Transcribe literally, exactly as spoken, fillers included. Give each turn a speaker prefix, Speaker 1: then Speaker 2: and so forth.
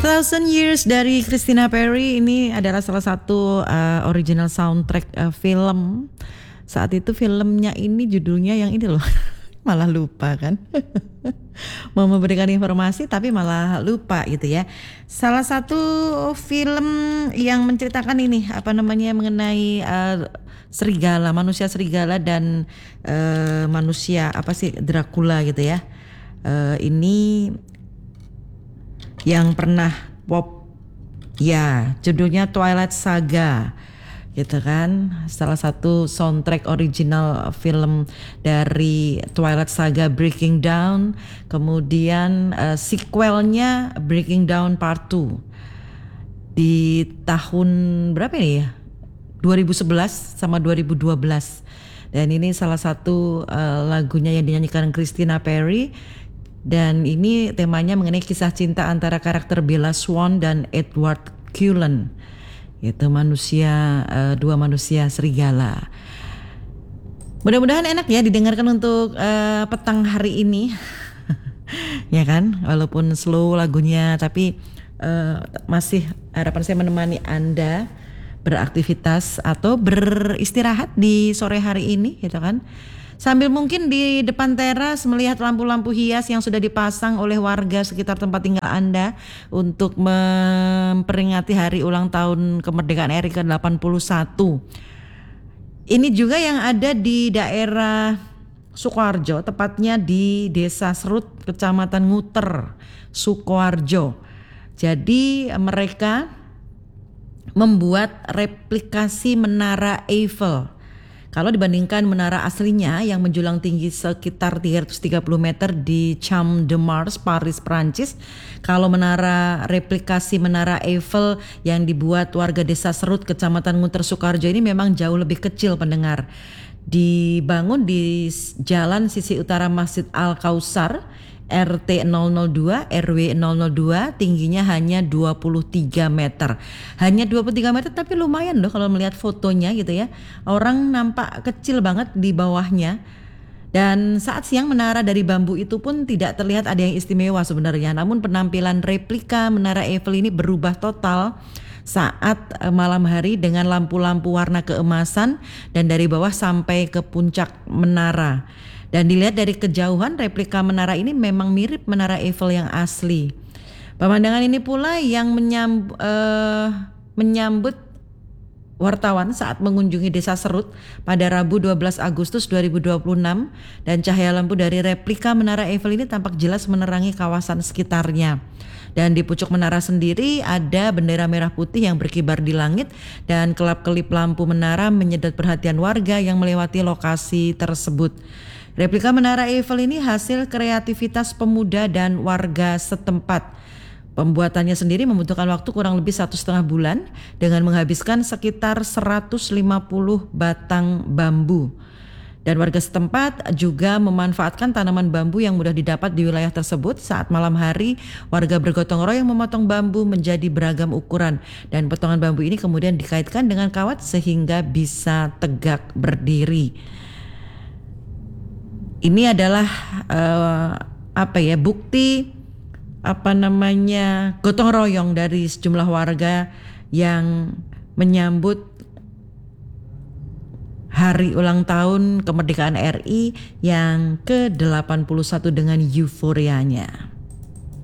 Speaker 1: Thousand Years dari Christina Perri ini adalah salah satu uh, original soundtrack uh, film. Saat itu filmnya ini judulnya yang ini loh, malah lupa kan. Mau memberikan informasi tapi malah lupa gitu ya. Salah satu film yang menceritakan ini apa namanya mengenai uh, serigala, manusia serigala dan uh, manusia apa sih Dracula gitu ya. Uh, ini yang pernah pop ya, judulnya Twilight Saga gitu kan, salah satu soundtrack original film dari Twilight Saga Breaking Dawn. Kemudian uh, sequelnya Breaking Dawn Part two di tahun berapa ini ya, dua ribu sebelas sama dua ribu dua belas. Dan ini salah satu uh, lagunya yang dinyanyikan Christina Perri. Dan ini temanya mengenai kisah cinta antara karakter Bella Swan dan Edward Cullen. Itu manusia, uh, dua manusia serigala. Mudah-mudahan enak ya didengarkan untuk uh, petang hari ini. Ya kan, walaupun slow lagunya tapi uh, masih harapan saya menemani Anda beraktivitas atau beristirahat di sore hari ini gitu kan. Sambil mungkin di depan teras melihat lampu-lampu hias yang sudah dipasang oleh warga sekitar tempat tinggal Anda untuk memperingati hari ulang tahun kemerdekaan R I ke delapan puluh satu. Ini juga yang ada di daerah Sukoharjo, tepatnya di Desa Serut, Kecamatan Nguter, Sukoharjo. Jadi mereka membuat replikasi Menara Eiffel. Kalau dibandingkan menara aslinya yang menjulang tinggi sekitar tiga ratus tiga puluh meter di Champ de Mars, Paris, Prancis. Kalau menara replikasi Menara Eiffel yang dibuat warga Desa Serut, Kecamatan Nguter, Sukoharjo ini memang jauh lebih kecil pendengar. Dibangun di jalan sisi utara Masjid Al-Kausar, R T nol nol dua, R W nol nol dua, tingginya hanya dua puluh tiga meter. Hanya dua puluh tiga meter tapi lumayan loh kalau melihat fotonya gitu ya. Orang nampak kecil banget di bawahnya. Dan saat siang menara dari bambu itu pun tidak terlihat ada yang istimewa sebenarnya. Namun penampilan replika Menara Eiffel ini berubah total saat malam hari dengan lampu-lampu warna keemasan dan dari bawah sampai ke puncak menara. Dan dilihat dari kejauhan replika menara ini memang mirip Menara Eiffel yang asli. Pemandangan ini pula yang menyambut, uh, menyambut wartawan saat mengunjungi Desa Serut pada Rabu dua belas Agustus dua ribu dua puluh enam. Dan cahaya lampu dari replika Menara Eiffel ini tampak jelas menerangi kawasan sekitarnya. Dan di pucuk menara sendiri ada bendera merah putih yang berkibar di langit dan kelap-kelip lampu menara menyedot perhatian warga yang melewati lokasi tersebut. Replika Menara Eiffel ini hasil kreativitas pemuda dan warga setempat. Pembuatannya sendiri membutuhkan waktu kurang lebih satu setengah bulan dengan menghabiskan sekitar seratus lima puluh batang bambu. Dan warga setempat juga memanfaatkan tanaman bambu yang mudah didapat di wilayah tersebut. Saat malam hari, warga bergotong royong memotong bambu menjadi beragam ukuran. Dan potongan bambu ini kemudian dikaitkan dengan kawat sehingga bisa tegak berdiri. Ini adalah uh, apa ya bukti apa namanya gotong royong dari sejumlah warga yang menyambut hari ulang tahun kemerdekaan R I yang ke delapan puluh satu dengan euforianya.